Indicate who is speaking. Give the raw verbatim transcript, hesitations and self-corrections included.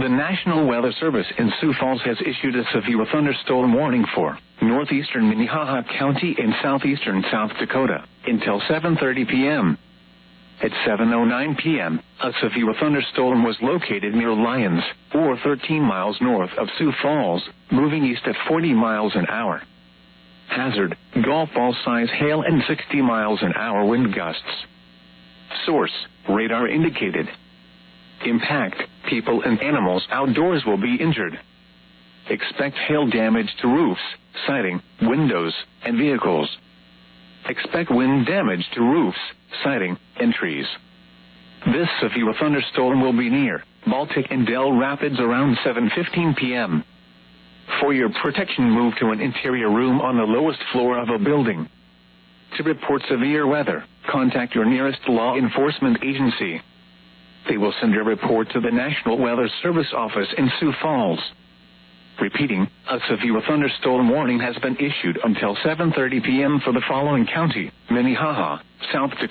Speaker 1: The National Weather Service in Sioux Falls has issued a severe thunderstorm warning for northeastern Minnehaha County and southeastern South Dakota until seven thirty p.m. At seven oh nine p.m., a severe thunderstorm was located near Lyons, or thirteen miles north of Sioux Falls, moving east at forty miles an hour. Hazard, golf ball size hail and sixty miles an hour wind gusts. Source, radar indicated. Impact, people and animals outdoors will be injured. Expect hail damage to roofs, siding, windows, and vehicles. Expect wind damage to roofs, siding, and trees. This severe thunderstorm will be near Baltic and Dell Rapids around seven fifteen p.m. For your protection, move to an interior room on the lowest floor of a building. To report severe weather, contact your nearest law enforcement agency. They will send your report to the National Weather Service office in Sioux Falls. Repeating, a severe thunderstorm warning has been issued until seven thirty p.m. for the following county: Minnehaha, South Dakota.